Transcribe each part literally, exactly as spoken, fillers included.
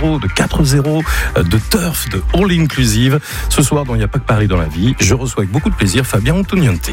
zéro, de quatre zéro, de turf, de all inclusive. Ce soir, dans Il n'y a pas que Paris dans la vie, je reçois avec beaucoup de plaisir Fabien Antoniante.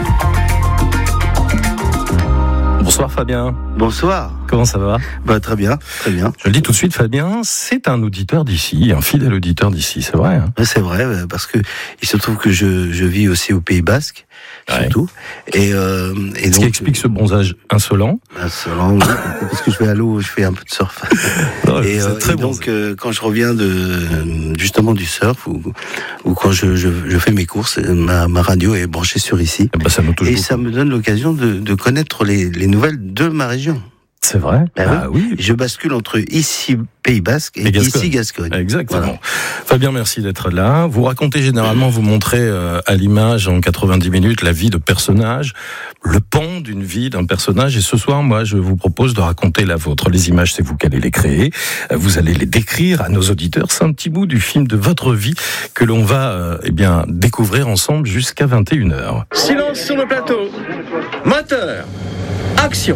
Bonsoir Fabien. Bonsoir. Comment ça va ? Bah, très bien, très bien. Je le dis tout de suite, Fabien, c'est un auditeur d'ici, un fidèle auditeur d'ici, c'est vrai. Hein ? C'est vrai, parce que il se trouve que je, je vis aussi au Pays Basque, surtout. Ouais. Et, euh, et Ce donc, qui explique ce bronzage insolent. Insolent, oui, parce que je vais à l'eau, je fais un peu de surf. Non, et, euh, et donc, euh, quand je reviens de justement du surf, ou, ou quand je, je, je fais mes courses, ma, ma radio est branchée sur ici. Et, bah, ça me touche et beaucoup. Ça me donne l'occasion de, de connaître les, les nouvelles de ma région. C'est vrai. Ben ah oui. oui. Je bascule entre ici Pays Basque et, et Gascogne. ici Gascogne. Exactement. Voilà. Fabien, merci d'être là. Vous racontez généralement, vous montrez euh, à l'image en quatre-vingt-dix minutes la vie de personnages, le pan d'une vie d'un personnage. Et ce soir, moi, je vous propose de raconter la vôtre. Les images, c'est vous qui allez les créer. Vous allez les décrire à nos auditeurs. C'est un petit bout du film de votre vie que l'on va, euh, eh bien, découvrir ensemble jusqu'à vingt et une heures. Silence sur le plateau. Moteur. Action.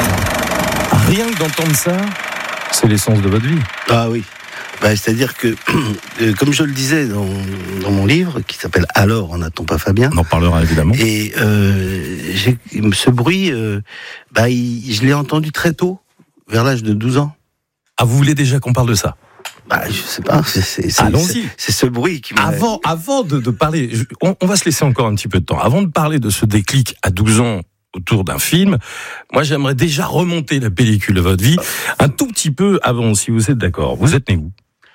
Rien que d'entendre ça, c'est l'essence de votre vie. Ah oui. Bah, c'est-à-dire que, euh, comme je le disais dans, dans mon livre, qui s'appelle « Alors, en a-t-on pas Fabien ?» On en parlera évidemment. Et euh, j'ai, ce bruit, euh, bah, il, je l'ai entendu très tôt, vers l'âge de douze ans. Ah, vous voulez déjà qu'on parle de ça ? Bah, je sais pas, c'est, c'est, c'est, Allons-y. C'est, c'est ce bruit qui m'a... Avant, avant de, de parler, je, on, on va se laisser encore un petit peu de temps. Avant de parler de ce déclic à douze ans, autour d'un film, moi j'aimerais déjà remonter la pellicule de votre vie un tout petit peu avant, si vous êtes d'accord. Vous êtes né où ?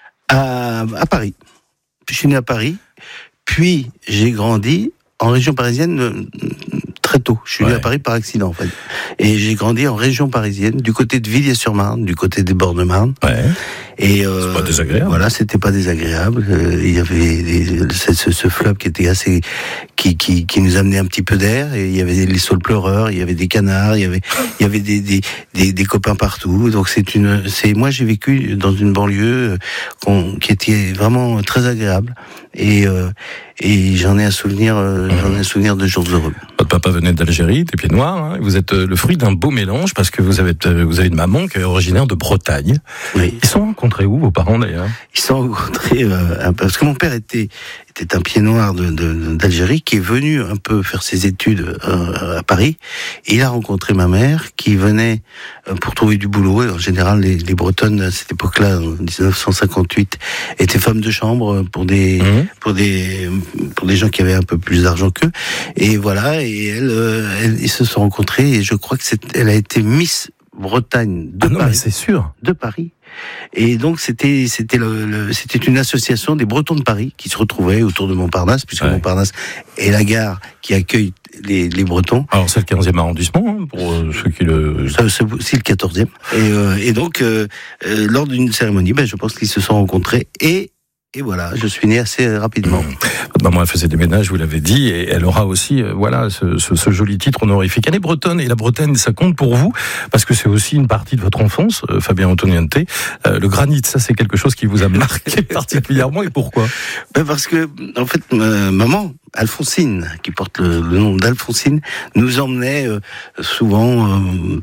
à, à Paris. Je suis né à Paris, puis j'ai grandi en région parisienne très tôt. Je suis ouais. né à Paris par accident en fait. Et j'ai grandi en région parisienne, du côté de Villiers-sur-Marne, du côté des bords de Marne. Ouais. Et euh, c'est pas désagréable. Voilà, c'était pas désagréable. Euh, il y avait des, ce, ce fleuve qui était assez, qui, qui, qui nous amenait un petit peu d'air. Et il y avait les saules pleureurs, il y avait des canards, il y avait, il y avait des, des, des, des copains partout. Donc c'est une, c'est moi j'ai vécu dans une banlieue euh, qui était vraiment très agréable. Et euh, et j'en ai un souvenir, euh, j'en ai un souvenir de jours heureux. Votre papa venait d'Algérie, des Pieds Noirs. Hein. Vous êtes le fruit d'un beau mélange parce que vous avez vous avez une maman qui est originaire de Bretagne. Oui. Ils sont rencontrés où vos parents d'ailleurs ? Ils sont rencontrés euh, parce que mon père était était un pied noir de, de, d'Algérie qui est venu un peu faire ses études euh, à Paris et il a rencontré ma mère qui venait euh, pour trouver du boulot. Et en général, les, les Bretonnes à cette époque-là, en dix-neuf cent cinquante-huit, étaient femmes de chambre pour des mmh. pour des pour des gens qui avaient un peu plus d'argent qu'eux. Et voilà, et elles, euh, elles ils se sont rencontrés et je crois que c'est, elle a été Miss Bretagne de ah non, Paris. Mais c'est sûr. De Paris. Et donc c'était c'était le, le, c'était une association des Bretons de Paris qui se retrouvaient autour de Montparnasse, puisque ouais. Montparnasse est la gare qui accueille les, les Bretons. Alors c'est le quinzième arrondissement hein, pour euh, ceux qui le. Ça, c'est, c'est le quatorzième. Et, euh, et donc euh, euh, lors d'une cérémonie, ben je pense qu'ils se sont rencontrés et Et voilà, je suis né assez rapidement. Mmh. Votre maman elle faisait des ménages, vous l'avez dit, et elle aura aussi, euh, voilà, ce, ce, ce joli titre honorifique. Elle est bretonne, et la Bretagne, ça compte pour vous, parce que c'est aussi une partie de votre enfance, euh, Fabien Antoniante. Euh, le granit, ça c'est quelque chose qui vous a marqué particulièrement, et pourquoi ? Ben parce que, en fait, ma maman, Alphonsine, qui porte le, le nom d'Alphonsine, nous emmenait euh, souvent euh,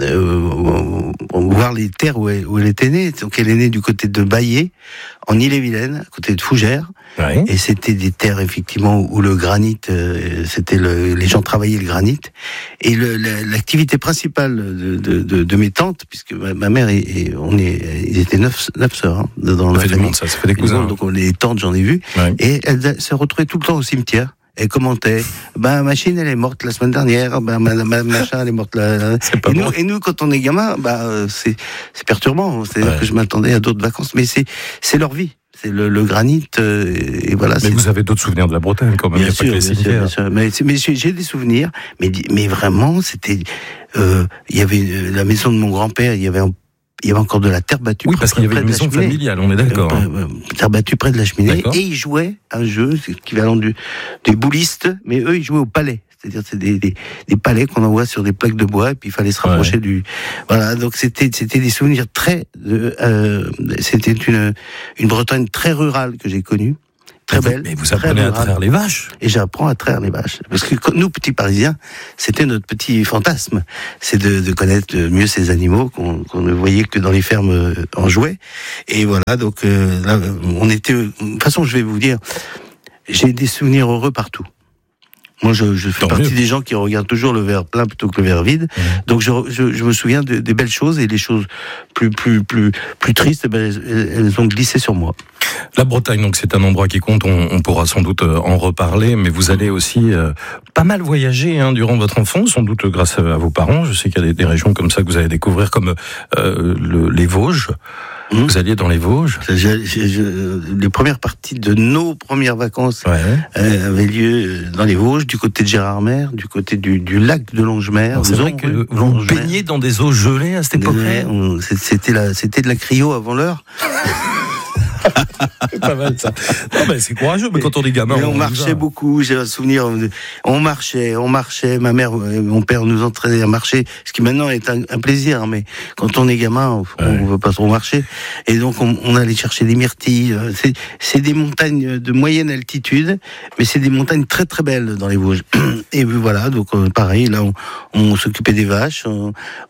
euh, voir les terres où elle, où elle était née. Donc elle est née du côté de Baillé, en Ille-et-Vilaine, à côté de Fougères. Oui. Et c'était des terres effectivement où le granit, euh, c'était le, les gens travaillaient le granit. Et le, la, l'activité principale de, de, de, de mes tantes, puisque ma, ma mère et, et on est, ils étaient neuf, neuf sœurs hein, dans ça la fait famille. du monde, ça, ça fait des cousins. Donc les tantes, j'en ai vu. Oui. Et elles se retrouvaient tout le temps au cimetière. Elle commentait, ben, machine, elle est morte la semaine dernière, ben, madame machin, elle est morte là. C'est pas et, bon. nous, et nous, quand on est gamin, ben, c'est, c'est perturbant. C'est-à-dire ouais. que je m'attendais à d'autres vacances, mais c'est, c'est leur vie. C'est le, le granit, euh, et voilà. Mais c'est... vous avez d'autres souvenirs de la Bretagne, quand même. Bien il y a sûr, pas que les bien sûr, bien sûr. Mais, mais j'ai, j'ai des souvenirs, mais, mais vraiment, c'était, euh, il y avait une, la maison de mon grand-père, il y avait un, il y avait encore de la terre battue. Oui, parce qu'il y avait une maison familiale, on est d'accord. Euh, euh, terre battue près de la cheminée. D'accord. Et ils jouaient un jeu, c'est équivalent du, du bouliste, mais eux, ils jouaient au palais. C'est-à-dire, c'est des, des, des palais qu'on envoie sur des plaques de bois, et puis il fallait se rapprocher ouais. du, voilà. Donc c'était, c'était des souvenirs très, euh, c'était une, une Bretagne très rurale que j'ai connue. très mais belle. Vous, mais vous apprenez à traire les vaches. Et j'apprends à traire les vaches. Parce que nous, petits Parisiens, c'était notre petit fantasme. C'est de, de connaître mieux ces animaux qu'on, qu'on ne voyait que dans les fermes en jouets. Et voilà, donc euh, là, on était... De toute façon, je vais vous dire, j'ai des souvenirs heureux partout. Moi, je, je fais Tant partie mieux. des gens qui regardent toujours le verre plein plutôt que le verre vide. Mmh. Donc, je, je, je me souviens de, des belles choses, et les choses plus plus plus plus tristes, ben, elles, elles ont glissé sur moi. La Bretagne, donc, c'est un endroit qui compte. On, on pourra sans doute en reparler, mais vous allez aussi euh, pas mal voyager hein, durant votre enfance, sans doute grâce à vos parents. Je sais qu'il y a des, des régions comme ça que vous allez découvrir, comme euh, le, les Vosges. Mmh. Vous alliez dans les Vosges. je, je, je, Les premières parties de nos premières vacances ouais. euh, avaient lieu dans les Vosges, du côté de Gérardmer, du côté du, du lac de Longemer. C'est vrai que vous Longemer. Baigniez dans des eaux gelées à cette époque-là. C'était, la, c'était de la cryo avant l'heure. C'est pas mal ça. Non, mais c'est courageux, mais quand on est gamin, on, on marchait beaucoup. J'ai un souvenir. On marchait, on marchait. Ma mère, mon père nous entraînait à marcher, ce qui maintenant est un, un plaisir. Mais quand on est gamin, on, ouais. on veut pas trop marcher. Et donc on, on allait chercher des myrtilles. C'est, c'est des montagnes de moyenne altitude, mais c'est des montagnes très très belles dans les Vosges. Et voilà, donc pareil. Là, on, on s'occupait des vaches. On,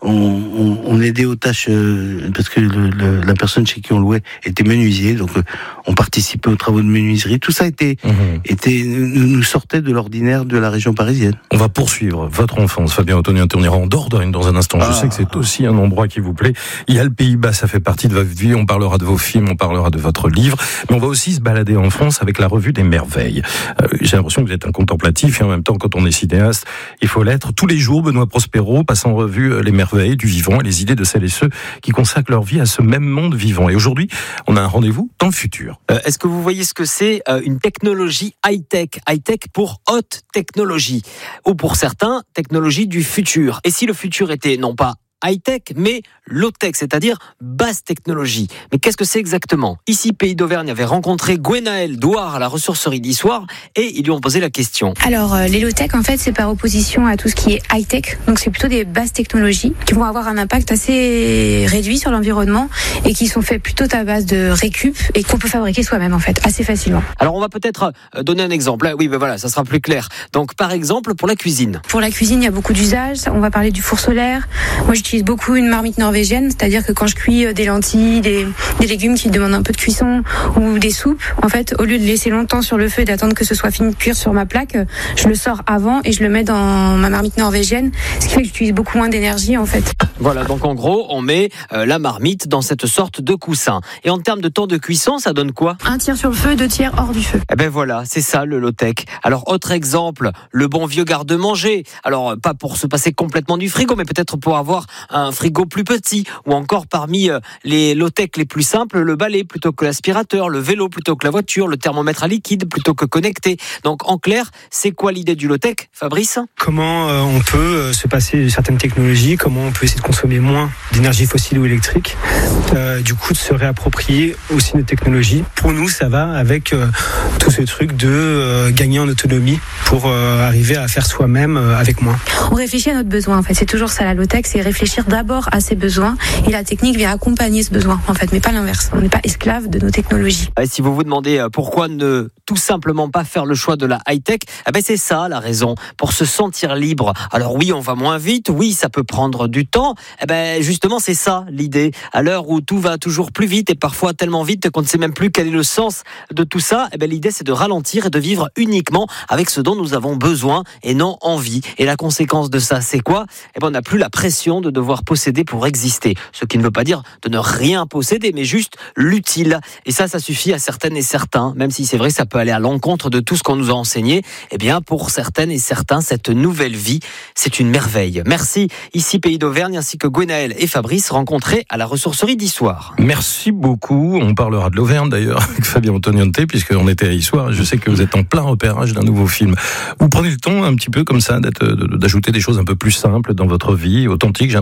on, on aidait aux tâches parce que le, le, la personne chez qui on louait était menuisier. Donc on participait aux travaux de menuiserie. Tout ça était, mmh. était, nous, nous sortait de l'ordinaire de la région parisienne. On va poursuivre votre enfance, Fabien Ottonian-Té. On ira en Dordogne dans un instant. Ah. Je sais que c'est aussi un endroit qui vous plaît. Il y a le Pays Bas, ça fait partie de votre vie. On parlera de vos films, on parlera de votre livre. Mais on va aussi se balader en France avec la revue des merveilles. Euh, j'ai l'impression que vous êtes un contemplatif et en même temps, quand on est cinéaste, il faut l'être. Tous les jours, Benoît Prospero passe en revue les merveilles du vivant et les idées de celles et ceux qui consacrent leur vie à ce même monde vivant. Et aujourd'hui, on a un rendez-vous dans le futur. Euh, est-ce que vous voyez ce que c'est euh, une technologie high-tech? High-tech pour haute technologie. Ou pour certains, technologie du futur. Et si le futur était non pas high-tech, mais low-tech, c'est-à-dire basse technologie. Mais qu'est-ce que c'est exactement? Ici, Pays d'Auvergne avait rencontré Gwenaëlle Douard à la ressourcerie d'Issoire et ils lui ont posé la question. Alors, euh, les low-tech, en fait, c'est par opposition à tout ce qui est high-tech. Donc, c'est plutôt des basses technologies qui vont avoir un impact assez réduit sur l'environnement et qui sont faits plutôt à base de récup et qu'on peut fabriquer soi-même, en fait, assez facilement. Alors, on va peut-être donner un exemple. Oui, ben voilà, ça sera plus clair. Donc, par exemple, pour la cuisine. Pour la cuisine, il y a beaucoup d'usages. On va parler du four solaire. Moi, j'utilise beaucoup une marmite norvégienne, c'est-à-dire que quand je cuis des lentilles, des, des légumes qui demandent un peu de cuisson ou des soupes, en fait, au lieu de laisser longtemps sur le feu et d'attendre que ce soit fini de cuire sur ma plaque, je le sors avant et je le mets dans ma marmite norvégienne, ce qui fait que j'utilise beaucoup moins d'énergie, en fait. Voilà, donc en gros, on met euh, la marmite dans cette sorte de coussin. Et en termes de temps de cuisson, ça donne quoi? Un tiers sur le feu, deux tiers hors du feu. Eh ben voilà, c'est ça le low-tech. Alors, autre exemple, le bon vieux garde-manger. Alors, pas pour se passer complètement du frigo, mais peut-être pour avoir un frigo plus petit, ou encore parmi les low-tech les plus simples, le balai plutôt que l'aspirateur, le vélo plutôt que la voiture, le thermomètre à liquide plutôt que connecté. Donc en clair, c'est quoi l'idée du low-tech, Fabrice? Comment euh, on peut euh, se passer de certaines technologies, comment on peut essayer de consommer moins d'énergie fossile ou électrique, euh, du coup de se réapproprier aussi nos technologies. Pour nous, ça va avec euh, tout ce truc de euh, gagner en autonomie pour euh, arriver à faire soi-même euh, avec moins. On réfléchit à notre besoin, en fait. C'est toujours ça la low-tech, c'est réfléchir d'abord à ses besoins et la technique vient accompagner ce besoin, en fait, mais pas l'inverse. On n'est pas esclave de nos technologies. Et si vous vous demandez pourquoi ne tout simplement pas faire le choix de la high-tech, eh ben c'est ça la raison, pour se sentir libre. Alors oui, on va moins vite, oui, ça peut prendre du temps. Eh ben justement, c'est ça l'idée. À l'heure où tout va toujours plus vite et parfois tellement vite qu'on ne sait même plus quel est le sens de tout ça, eh ben l'idée c'est de ralentir et de vivre uniquement avec ce dont nous avons besoin et non envie. Et la conséquence de ça, c'est quoi? Eh ben on n'a plus la pression de devoir posséder pour exister. Ce qui ne veut pas dire de ne rien posséder, mais juste l'utile. Et ça, ça suffit à certaines et certains, même si c'est vrai que ça peut aller à l'encontre de tout ce qu'on nous a enseigné. Eh bien, pour certaines et certains, cette nouvelle vie, c'est une merveille. Merci, ici Pays d'Auvergne, ainsi que Gwenaëlle et Fabrice, rencontrés à la ressourcerie d'Issoire. Merci beaucoup. On parlera de l'Auvergne d'ailleurs avec Fabien Ottonian-Té, puisqu'on était à Issoire. Je sais que vous êtes en plein repérage d'un nouveau film. Vous prenez le temps un petit peu comme ça d'être, d'ajouter des choses un peu plus simples dans votre vie, authentiques. J'ai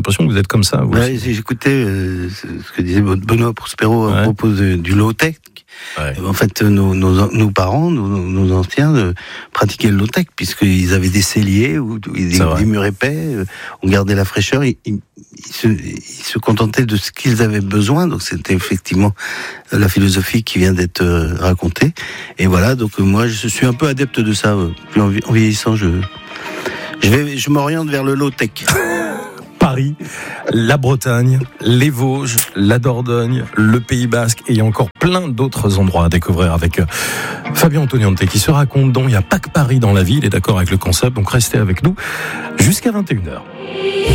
l'impression que vous êtes comme ça. Vous ouais, j'écoutais euh, ce que disait Benoît Prospero ouais. à propos de, du low-tech. Ouais. En fait, nos, nos, nos parents, nos, nos anciens, euh, pratiquaient le low-tech, puisqu'ils avaient des celliers, ou des, des murs épais, euh, on gardait la fraîcheur, ils, ils, ils, se, ils se contentaient de ce qu'ils avaient besoin, donc c'était effectivement la philosophie qui vient d'être euh, racontée. Et voilà, donc euh, moi je suis un peu adepte de ça, euh, plus en, en vieillissant, je, je, vais, je m'oriente vers le low-tech. Paris, la Bretagne, les Vosges, la Dordogne, le Pays Basque et encore plein d'autres endroits à découvrir avec Fabien Antoniante qui se raconte donc il n'y a pas que Paris dans la ville, il est d'accord avec le concept, donc restez avec nous jusqu'à vingt et une heures.